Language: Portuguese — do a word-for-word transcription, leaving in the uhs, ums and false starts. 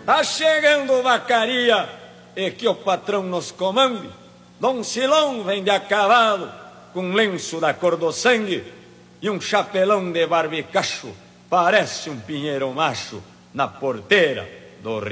Tá chegando vacaria e que o patrão nos comande. Dom Silão vem de a cavalo com um lenço da cor do sangue e um chapelão de barbicacho, parece um pinheiro macho na porteira do rio.